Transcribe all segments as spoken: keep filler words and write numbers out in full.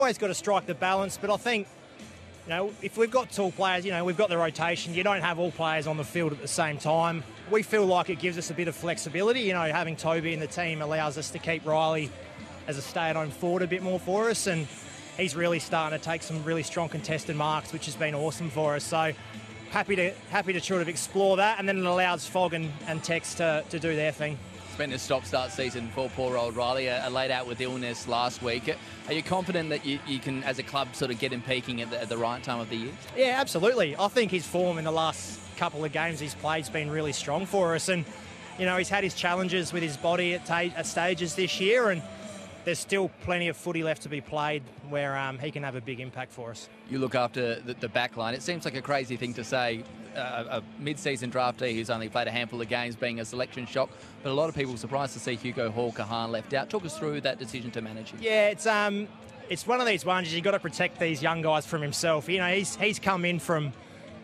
Always got to strike the balance, but I think, you know, if we've got tall players, you know, we've got the rotation. You don't have all players on the field at the same time. We feel like it gives us a bit of flexibility. You know, having Toby in the team allows us to keep Riley as a stay-at-home forward a bit more for us, and he's really starting to take some really strong contested marks, which has been awesome for us. So happy to happy to sort of explore that, and then it allows Fogg and, and Tex to, to do their thing. It's been a stop-start season for poor old Riley, uh, laid out with illness last week. Are you confident that you, you can, as a club, sort of get him peaking at the, at the right time of the year? Yeah, absolutely. I think his form in the last couple of games he's played has been really strong for us, and you know, he's had his challenges with his body at, ta- at stages this year, and there's still plenty of footy left to be played where um, he can have a big impact for us. You look after the, the back line. It seems like a crazy thing to say, uh, a mid-season draftee who's only played a handful of games being a selection shock, but a lot of people surprised to see Hugo Hall-Kahan left out. Talk us through that decision to manage him. Yeah, it's um, it's one of these ones you've got to protect these young guys from himself. You know, he's he's come in from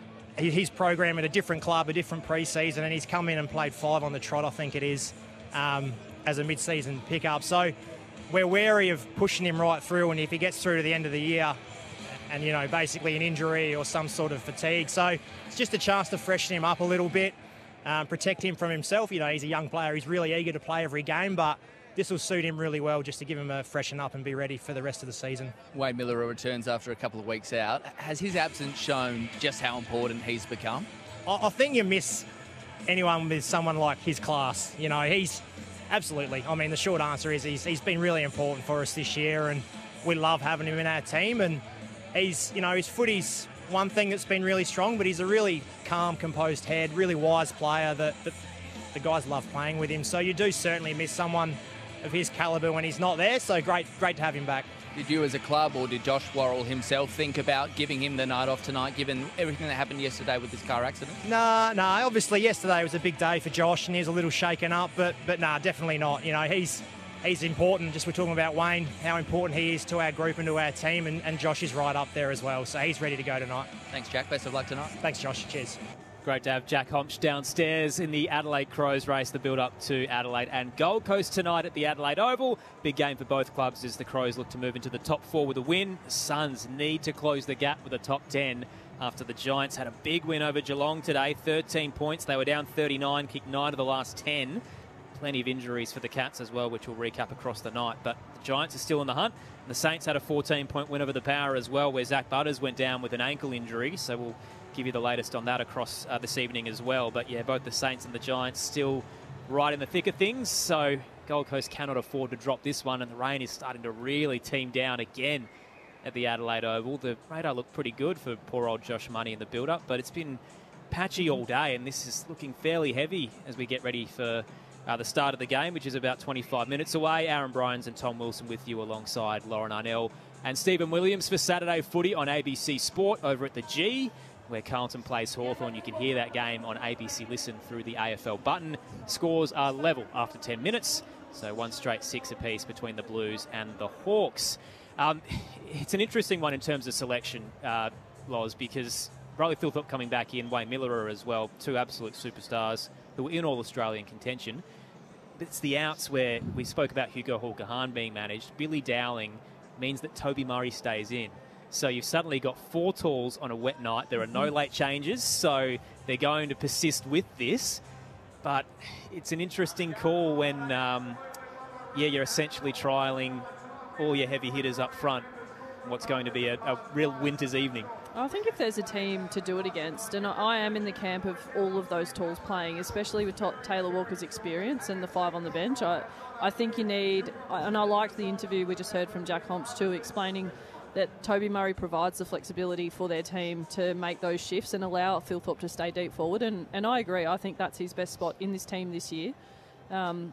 his program at a different club, a different pre-season, and he's come in and played five on the trot, I think it is, um, as a mid-season pickup. So we're wary of pushing him right through, and if he gets through to the end of the year and, you know, basically an injury or some sort of fatigue. So it's just a chance to freshen him up a little bit, um, protect him from himself. You know, he's a young player. He's really eager to play every game, but this will suit him really well just to give him a freshen up and be ready for the rest of the season. Wade Miller returns after a couple of weeks out. Has his absence shown just how important he's become? I, I think you miss anyone with someone like his class. You know, he's... Absolutely. I mean, the short answer is he's, he's been really important for us this year, and we love having him in our team. And he's, you know, his footy's one thing that's been really strong, but he's a really calm, composed head, really wise player that, that the guys love playing with him. So you do certainly miss someone of his calibre when he's not there. So great, great to have him back. Did you as a club, or did Josh Worrell himself think about giving him the night off tonight, given everything that happened yesterday with this car accident? Nah, nah. Obviously, yesterday was a big day for Josh, and he was a little shaken up. But, but nah, definitely not. You know, he's he's important. Just we're talking about Wayne, how important he is to our group and to our team, and, and Josh is right up there as well. So he's ready to go tonight. Thanks, Jack. Best of luck tonight. Thanks, Josh. Cheers. Great to have Jack Homch downstairs in the Adelaide Crows race, the build-up to Adelaide and Gold Coast tonight at the Adelaide Oval. Big game for both clubs as the Crows look to move into the top four with a win. The Suns need to close the gap with the top ten after the Giants had a big win over Geelong today, thirteen points. They were down thirty-nine, kicked nine of the last ten. Plenty of injuries for the Cats as well, which we'll recap across the night. But the Giants are still in the hunt. The Saints had a fourteen-point win over the Power as well, where Zach Butters went down with an ankle injury. So we'll give you the latest on that across uh, this evening as well. But yeah, both the Saints and the Giants still right in the thick of things. So Gold Coast cannot afford to drop this one, and the rain is starting to really team down again at the Adelaide Oval. The radar looked pretty good for poor old Josh Money in the build-up, but it's been patchy all day, and this is looking fairly heavy as we get ready for Uh, the start of the game, which is about twenty-five minutes away. Aaron Bryans and Tom Wilson with you alongside Lauren Arnell and Stephen Williams for Saturday footy on A B C Sport over at the G, where Carlton plays Hawthorn. You can hear that game on A B C Listen through the A F L button. Scores are level after ten minutes, so one straight six apiece between the Blues and the Hawks. Um, it's an interesting one in terms of selection, uh, Loz, because Riley Thilthorpe coming back in, Wayne Miller as well, two absolute superstars who were in All-Australian contention. It's the outs where we spoke about Hugo Hall-Kahan being managed. Billy Dowling means that Toby Murray stays in. So you've suddenly got four talls on a wet night. There are no late changes, so they're going to persist with this. But it's an interesting call when, um, yeah, you're essentially trialling all your heavy hitters up front. What's going to be a, a real winter's evening. I think if there's a team to do it against, and I am in the camp of all of those talls playing, especially with Taylor Walker's experience and the five on the bench, I, I think you need, and I liked the interview we just heard from Jack Homch too, explaining that Toby Murray provides the flexibility for their team to make those shifts and allow Thilthorpe to stay deep forward, and, and I agree, I think that's his best spot in this team this year. Um,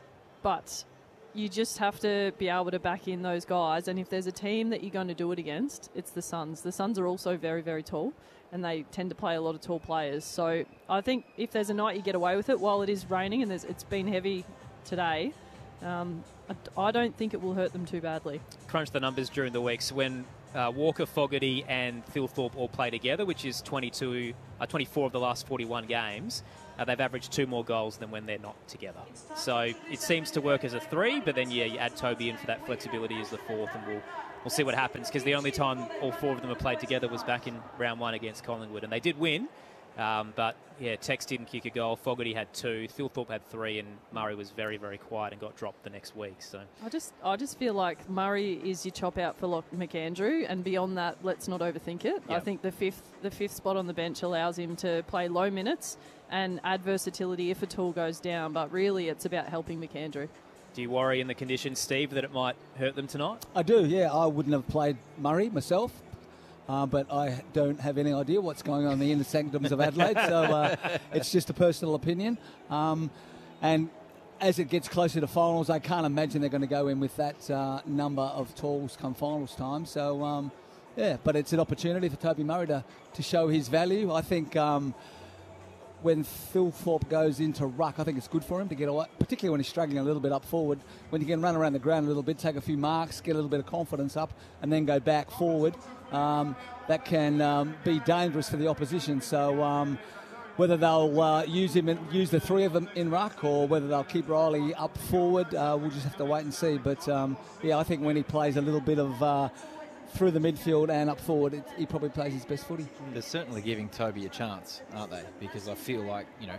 but you just have to be able to back in those guys, and if there's a team that you're going to do it against, it's the Suns. The Suns are also very, very tall, and they tend to play a lot of tall players. So I think if there's a night you get away with it while it is raining, and there's, it's been heavy today, um, I, I don't think it will hurt them too badly. Crunch the numbers during the weeks when uh, Walker, Fogarty and Thilthorpe all play together, which is twenty-two, uh, twenty-four of the last forty-one games. Uh, they've averaged two more goals than when they're not together. So it seems to work as a three, but then, yeah, you add Toby in for that flexibility as the fourth, and we'll, we'll see what happens, because the only time all four of them have played together was back in round one against Collingwood, and they did win. Um, but, yeah, Tex didn't kick a goal. Fogarty had two. Thilthorpe had three, and Murray was very, very quiet and got dropped the next week. So I just I just feel like Murray is your chop out for Lock McAndrew, and beyond that, let's not overthink it. Yeah. I think the fifth the fifth spot on the bench allows him to play low minutes and add versatility if a tool goes down, but really it's about helping McAndrew. do you worry in the conditions, Steve, that it might hurt them tonight? I do, yeah. I wouldn't have played Murray myself. Uh, but I don't have any idea what's going on in the inner sanctums of Adelaide, so uh, it's just a personal opinion. Um, and as it gets closer to finals, I can't imagine they're going to go in with that uh, number of talls come finals time. So, um, yeah, but it's an opportunity for Toby Murray to, to show his value. I think um, when Thilthorpe goes into ruck, I think it's good for him to get away, particularly when he's struggling a little bit up forward. When you can run around the ground a little bit, take a few marks, get a little bit of confidence up, and then go back forward. Um, that can um, be dangerous for the opposition. So um, whether they'll uh, use him, in, use the three of them in ruck, or whether they'll keep Riley up forward, uh, we'll just have to wait and see. But um, yeah, I think when he plays a little bit of uh, through the midfield and up forward, it, he probably plays his best footy. They're certainly giving Toby a chance, aren't they? Because I feel like, you know,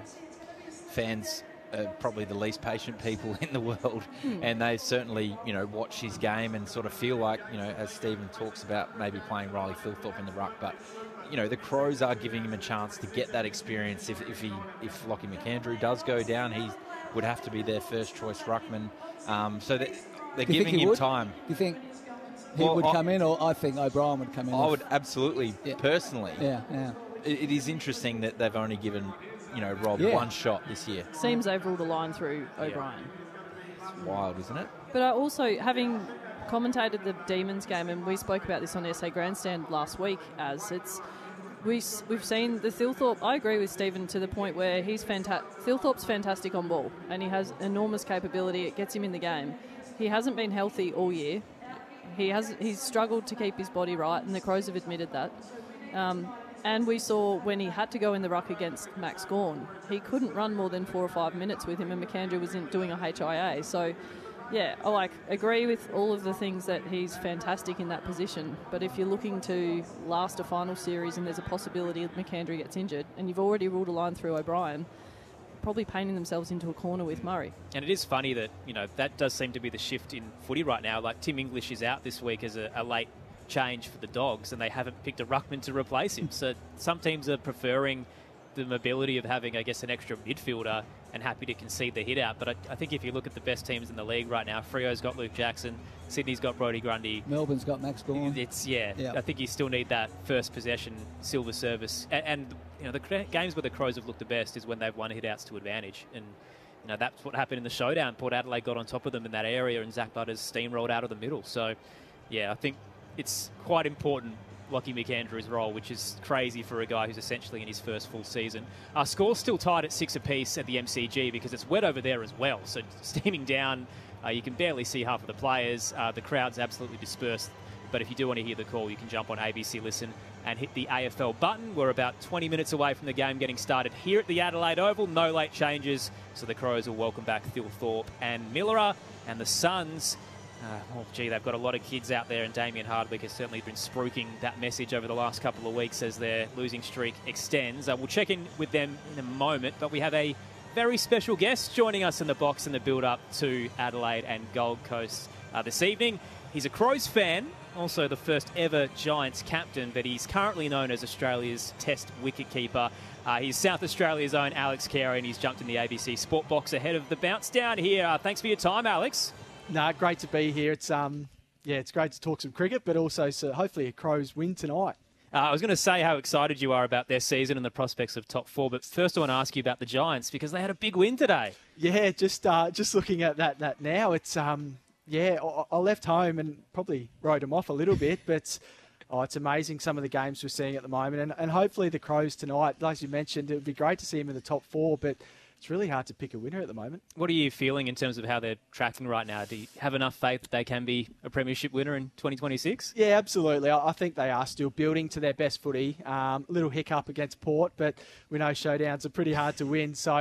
fans are probably the least patient people in the world, mm. and they certainly, you know, watch his game and sort of feel like, you know, as Stephen talks about, maybe playing Riley Thilthorpe in the ruck, but, you know, the Crows are giving him a chance to get that experience. If, if he, if Lockie McAndrew does go down, he would have to be their first choice ruckman. Um, so that they're Do you giving think he him would? time. Do you think he Well, would I, come in, or I think O'Brien would come in? I if, would absolutely, yeah. personally. Yeah, yeah. It, it is interesting that they've only given, you know, Rob Yeah. one shot this year. Seems they've ruled a line through O'Brien. It's wild, isn't it? But I also, having commentated the Demons game, and we spoke about this on the S A Grandstand last week, as it's we, we've seen the Thilthorpe. I agree with Stephen to the point where he's fanta- Thilthorpe's fantastic on ball, and he has enormous capability. It gets him in the game. He hasn't been healthy all year. He has he's struggled to keep his body right, and the Crows have admitted that. Um, and we saw when he had to go in the ruck against Max Gawn, he couldn't run more than four or five minutes with him, and McAndrew was in doing a H I A. So, yeah, I like agree with all of the things that he's fantastic in that position. But if you're looking to last a final series and there's a possibility that McAndrew gets injured, and you've already ruled a line through O'Brien, probably painting themselves into a corner with Murray. And it is funny that, you know, that does seem to be the shift in footy right now. Like, Tim English is out this week as a, a late change for the Dogs, and they haven't picked a ruckman to replace him. So some teams are preferring the mobility of having, I guess, an extra midfielder and happy to concede the hit out. But I, I think if you look at the best teams in the league right now, Freo's got Luke Jackson, Sydney's got Brodie Grundy. Melbourne's got Max Gawn. It's, yeah, yeah, I think you still need that first possession silver service. And, and you know, the cr- games where the Crows have looked the best is when they've won hit-outs to advantage. And, you know, that's what happened in the showdown. Port Adelaide got on top of them in that area, and Zach Butters steamrolled out of the middle. So, yeah, I think it's quite important, Lockie McAndrew's role, which is crazy for a guy who's essentially in his first full season. Our score's still tied at six apiece at the M C G because it's wet over there as well. So steaming down, uh, you can barely see half of the players. Uh, the crowd's absolutely dispersed. But if you do want to hear the call, you can jump on A B C Listen and hit the A F L button. We're about twenty minutes away from the game getting started here at the Adelaide Oval. No late changes, so the Crows will welcome back Thilthorpe and Millerer. And the Suns, uh, oh gee, they've got a lot of kids out there, and Damien Hardwick has certainly been spruiking that message over the last couple of weeks as their losing streak extends. Uh, we'll check in with them in a moment, but we have a very special guest joining us in the box in the build-up to Adelaide and Gold Coast uh, this evening. He's a Crows fan, also the first ever Giants captain, but he's currently known as Australia's Test wicketkeeper. Uh, he's South Australia's own Alex Carey, and he's jumped in the A B C Sport Box ahead of the bounce down here. Uh, thanks for your time, Alex. No, great to be here. It's um, yeah, it's great to talk some cricket, but also so hopefully a Crows win tonight. Uh, I was going to say how excited you are about their season and the prospects of top four, but first I want to ask you about the Giants because they had a big win today. Yeah, just uh, just looking at that that now, it's um, yeah, I, I left home and probably wrote them off a little bit, but oh, it's amazing some of the games we're seeing at the moment, and and hopefully the Crows tonight, like you mentioned, it would be great to see them in the top four, but it's really hard to pick a winner at the moment. What are you feeling in terms of how they're tracking right now? Do you have enough faith that they can be a premiership winner in twenty twenty-six? Yeah, absolutely. I I think they are still building to their best footy. Um, little hiccup against Port, but we know showdowns are pretty hard to win. So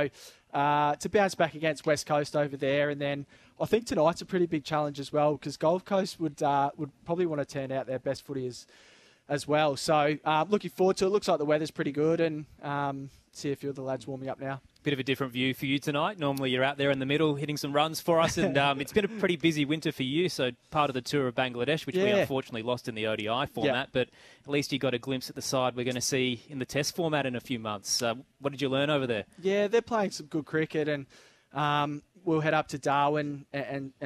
uh, to bounce back against West Coast over there. And then I think tonight's a pretty big challenge as well, because Gold Coast would uh, would probably want to turn out their best footy as, as well. So uh, looking forward to it. Looks like the weather's pretty good, and um, see a few of the lads warming up now. Bit of a different view for you tonight. Normally you're out there in the middle hitting some runs for us, and um, it's been a pretty busy winter for you, so part of the tour of Bangladesh, which Yeah. we unfortunately lost in the O D I format, Yeah. but at least you got a glimpse at the side we're going to see in the test format in a few months. Uh, what did you learn over there? Yeah, they're playing some good cricket, and um, we'll head up to Darwin and, and,